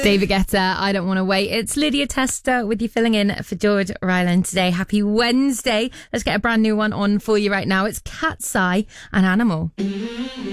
David Guetta, I Don't Want to Wait. It's Lydia Tester with you filling in for George Ryland today. Happy Wednesday. Let's get a brand new one on for you right now. It's Cat's Eye and Animal.